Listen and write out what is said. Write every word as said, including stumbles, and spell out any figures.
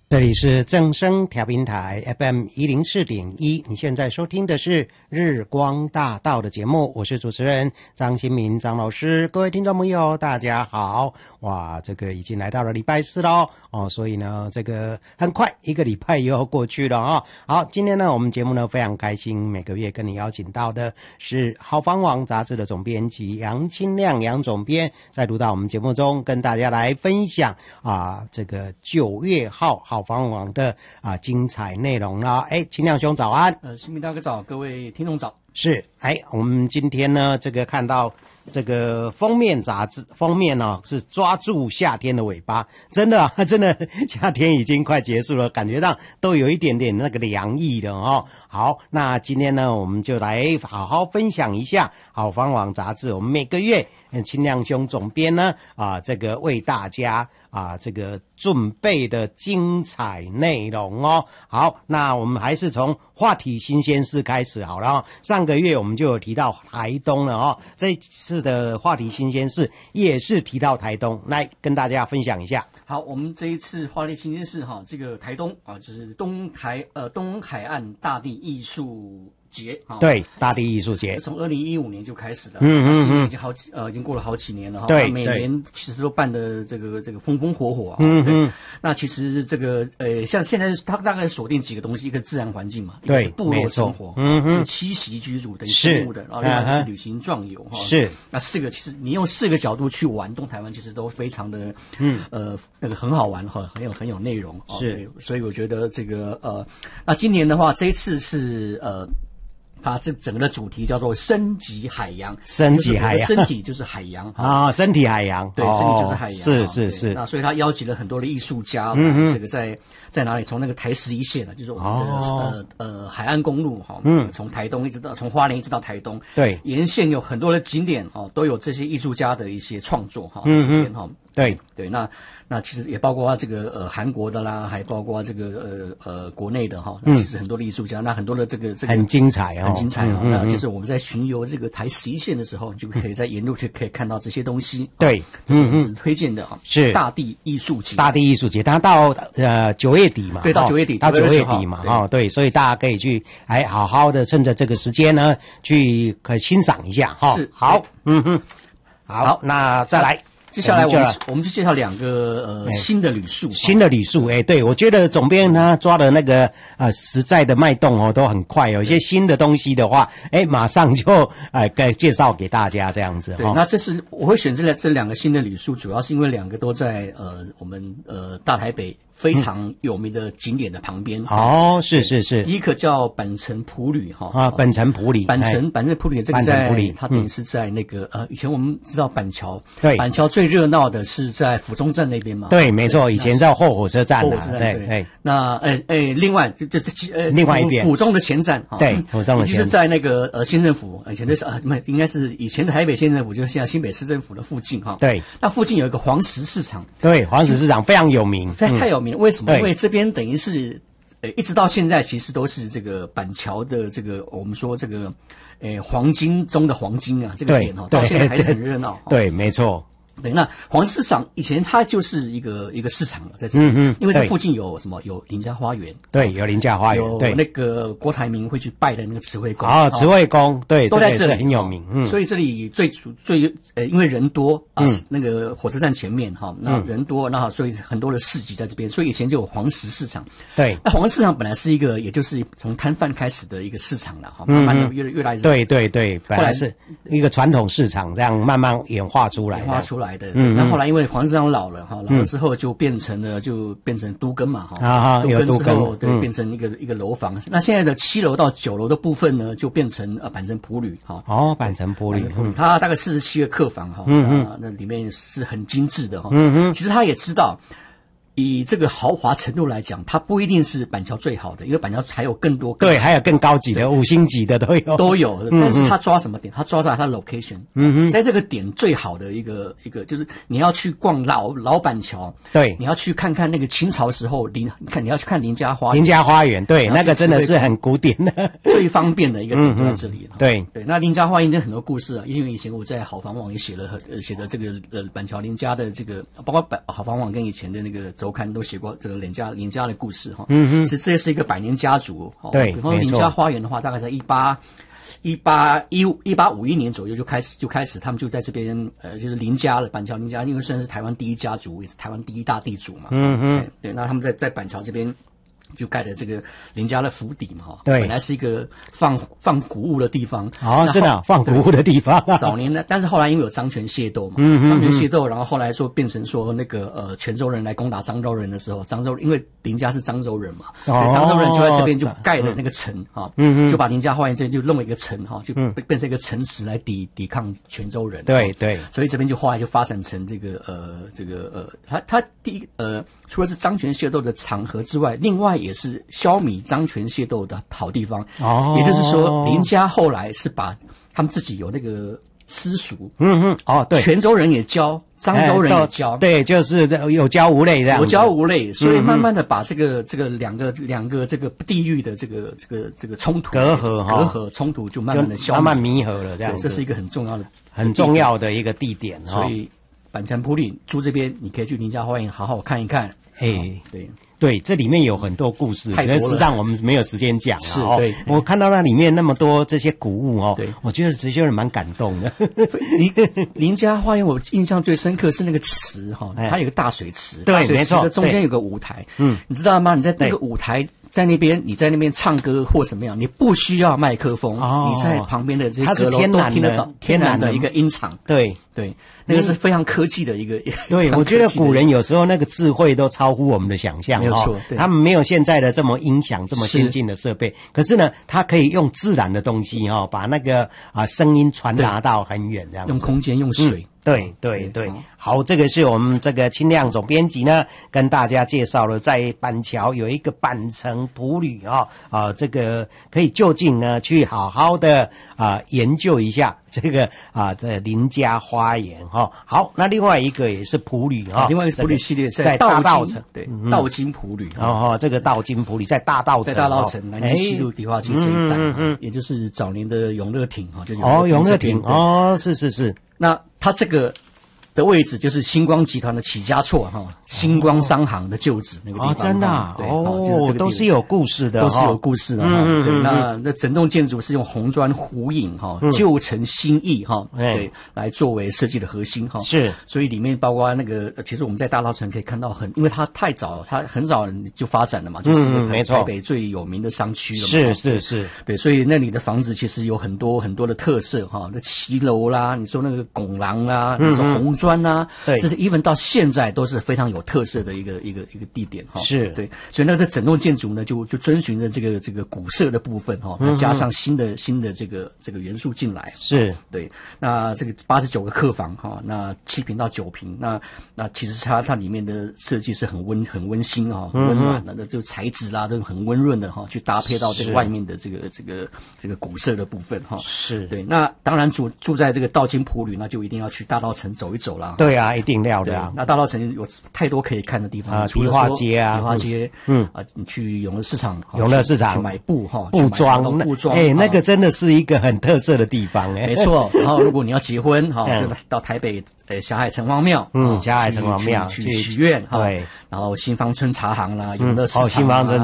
这里是正声调频台 F M 一零四点一，你现在收听的是日光大道的节目，我是主持人张新民张老师。各位听众朋友大家好，哇，这个已经来到了礼拜四咯哦，所以呢这个很快一个礼拜又要过去了哦。好，今天呢我们节目呢非常开心，每个月跟你邀请到的是好房网杂志的总编辑杨清亮杨总编，再度到我们节目中跟大家来分享啊这个九月号好房网的啊精彩内容啦。哎，清亮兄早安。 呃，新民大哥早，各位听众早。 是，哎，我们今天呢这个看到这个封面杂志封面呢、哦、是抓住夏天的尾巴，真的啊，真的夏天已经快结束了，感觉到都有一点点那个凉意了哦。好，那今天呢我们就来好好分享一下好房网杂志，我们每个月清亮兄总编呢啊这个为大家啊这个准备的精彩内容哦。好，那我们还是从话题新鲜事开始好了哦。上个月我们就有提到台东了哦，这一次的话题新鲜事也是提到台东，来跟大家分享一下。 好，我们这一次话题新鲜事哈，这个台东啊，就是东台呃东海岸大地艺术节啊， 对，大地艺术节从二零一五年就开始了， 嗯嗯嗯， 已经好几呃已经过了好几年了哈， 对， 每年其实都办的这个这个风风火火啊， 嗯嗯， 那其实这个呃像现在它大概锁定几个东西，一个自然环境嘛， 对， 一个部落生活， 嗯哼， 栖息居住等生物的，然后另外是旅行壮游哈， 是， 那四个其实你用四个角度去玩东台湾，其实都非常的嗯呃那个很好玩哈，很有很有内容， 是， 所以我觉得这个呃那今年的话，这一次是呃。它这整个的主题叫做升级海洋， 升级海洋， 身体就是海洋啊、哦，身体海洋， 对， 哦、 身体就是海洋， 是是是。 那所以他邀集了很多的艺术家， 嗯这个在在哪里？从那个台十一线呢，就是我们的、 哦、 呃呃海岸公路哈， 嗯， 从台东一直到从花莲一直到台东， 对， 沿线有很多的景点哦，都有这些艺术家的一些创作哈， 嗯这边哈， 对对，那。那其实也包括这个呃韩国的啦，还包括这个呃呃国内的哈，那其实很多的艺术家，嗯、那很多的这个这个很精彩哦， 很精彩哦。 嗯嗯那就是我们在巡游这个台十一线的时候，你就可以在沿路去可以看到这些东西。 对， 这是我们推荐的哈， 是大地艺术节。 大地艺术节，它到呃九月底嘛， 对，到九月底， 到九月底嘛，哦，对，所以大家可以去哎好好的趁着这个时间呢，去可以欣赏一下哈。 是， 好，嗯哼，好，那再来。 接下来我们我们就介绍两个呃新的旅宿， 新的旅宿，哎，对，我觉得总编他抓的那个呃实在的脉动哦，都很快，有一些新的东西的话，哎，马上就呃给介绍给大家这样子。 对，那这是我会选这两这两个新的旅宿，主要是因为两个都在呃我们呃大台北非常有名的景点的旁边。 哦，是是是。 第一个叫板城埔旅哈啊，板城埔旅， 板城板城埔旅这个在它等于嗯是在那个呃以前我们知道板桥， 对， 板桥最热闹的是在府中站那边嘛。 对，没错，以前在后火车站。 后火车站对对。那呃呃，另外这这这呃另外一边府中的前站哈， 对，府中的前站就是在那个呃县政府以前的是啊，没应该是以前的台北县政府，就是现在新北市政府的附近哈。 对， 那附近有一个黄石市场。 对，黄石市场非常有名， 非常太有名。为什么？因为这边等于是，呃，一直到现在其实都是这个板桥的这个我们说这个，呃，黄金中的黄金啊，这个点哈，到现在还是很热闹。 对，没错。 对，那黄石市场以前它就是一个一个市场了，在这里，嗯嗯，因为这附近有什么有林家花园， 对，有林家花园，对， 有那个郭台铭会去拜的那个慈惠宫， 啊，慈惠宫，对， 都在这里很有名，嗯， 所以这里最主最呃，因为人多啊，那个火车站前面哈，那人多，那所以很多的市集在这边，所以以前就有黄石市场， 对， 那黄石市场本来是一个，也就是从摊贩开始的一个市场了哈，慢慢的越越来越， 对对对，本来是一个传统市场，这样慢慢演化出来， 演化出来的，嗯，那后来。因为黄市长老了哈，老了之后就变成了就变成都更嘛哈， 啊， 都更之后对、 嗯、 变成一个一个楼房。那现在的七楼到九楼的部分呢，就变成呃板城埔旅哈。 哦，板城埔旅， 嗯、它大概四十七个客房哈，嗯嗯、呃，那里面是很精致的哈。 嗯哼， 其实他也知道。以这个豪华程度来讲，它不一定是板桥最好的，因为板桥还有更多对，还有更高级的五星级的都有都有。但是他抓什么点？他抓在他的 location，嗯哼，在这个点最好的一个一个就是你要去逛老老板桥， 对， 你要去看看那个清朝时候林，你看你要去看林家花林家花园，对，那个真的是很古典的， 最方便的一个点就在这里了。 嗯、对对，那林家花园有很多故事啊，因为以前我在好房网也写了呃写的这个呃板桥林家的这个，包括板好房网跟以前的那个周刊都写过这个林家林家的故事哈。 嗯哼， 这这是一个百年家族。哦、 对， 比方说林家花园的话，大概在一八一八一一八五一年左右就开始就开始，他们就在这边呃，就是林家了，板桥林家，因为算是台湾第一家族，也是台湾第一大地主嘛。 嗯哼， 对，那他们在在板桥这边。就盖的这个林家的府邸嘛，哈， 对， 本来是一个放放谷物的地方， 哦，真的、啊、放谷物的地方、啊。 早年呢，但是后来因为有漳泉械斗嘛， 嗯漳泉械斗，然后后来说变成说那个呃泉州人来攻打漳州人的时候，漳州因为林家是漳州人嘛，哦、漳州人就在这边就盖了那个城哈，嗯嗯，就把林家花园这边就弄了一个城哈，就变成一个城池来抵抵抗泉州人。 对对， 所以这边就后来就发展成这个呃这个呃，他他第一呃。除了是漳泉械斗的场合之外，另外也是消弭漳泉械斗的好地方。哦，也就是说，林家后来是把他们自己有那个私塾， 嗯哼，哦，对， 泉州人也教，漳州人也教， 哎、对，就是有教无类这样， 有教无类，所以慢慢的把这个这个两个两个这个地域的这个这个这个冲突隔阂隔阂冲突就慢慢的消慢慢弥合了，这样， 这是一个很重要的很重要的一个地点， 所以板桥埔里住这边，你可以去林家花园好好看一看。 哎、欸，对对，这里面有很多故事，可是实际上我们没有时间讲啊。 是， 哦、 对， 我看到那里面那么多这些古物哦， 对， 我觉得这些人蛮感动的。 林林家花园，我印象最深刻是那个池哈，它有个大水池， 对，没错， 中间有个舞台， 嗯， 你知道吗？你在那个舞台。在那边，你在那边唱歌或什么样，你不需要麦克风， 哦、 你在旁边的这些阁楼都听得到，天然的一个音场。 对对，那个是非常科技的一个。嗯、 对，我觉得古人有时候那个智慧都超乎我们的想象， 没有错。 他们没有现在的这么音响这么先进的设备，可是呢，他可以用自然的东西哈、哦，把那个啊声音传达到很远，这样用空间用水。 嗯对对对，好，这个是我们这个清亮总编辑呢跟大家介绍了，在板桥有一个板城埔旅啊啊，这个可以就近呢去好好的啊研究一下这个啊这林家花园哈、哦。好，那另外一个也是埔旅哈、哦， 另外一个埔旅系列在大稻埕， 对，道金埔旅哦哦，这个道金埔旅在大稻埕， 在大稻埕南京西路迪化街这一带，嗯嗯，也就是早年的永乐町哈，就哦永乐町哦，是是是， 那它这个。的位置就是星光集团的起家厝哈，星光商行的旧址那个地方。 哦，真的啊， 对， 哦， 就是这个都是有故事的， 都是有故事的哈。 嗯对，那那整栋建筑是用红砖糊影哈，旧城新意哈，对，来作为设计的核心哈。 是， 所以里面包括那个，其实我们在大稻埕可以看到很，因为它太早，它很早就发展了嘛，就是一个台北最有名的商区了嘛。 是是是， 对，所以那里的房子其实有很多很多的特色哈，那骑楼啦，你说那个拱廊啦，你说红砖啦，对。这是 even 到现在都是非常有特色的一个一个一个地点哈， 是对，所以那个整栋建筑呢，就就遵循着这个这个古色的部分哈，那加上新的、嗯、新的这个这个元素进来， 是对。那这个八十九个客房哈，那七平到九平，那那其实它它里面的设计是很温很温馨哈，很温暖的，那、嗯、就材质啦都很温润的哈，去搭配到这个外面的这个这个这个古色的部分哈， 是对。 那当然住住在这个道金埔旅，那就一定要去大稻埕走一走啦。 对啊，一定要的啊。 那大稻埕有太多可以看的地方啊，迪化街啊， 迪化街， 嗯啊，你去永乐市场， 永乐市场去买布哈， 布庄， 布庄， 哎，那个真的是一个很特色的地方哎， 没错。然后如果你要结婚哈，就到台北呃霞海城隍庙， 嗯，霞海城隍庙去许愿哈， 对， 然后新芳村茶行啦，永乐市场， 哦，新芳村。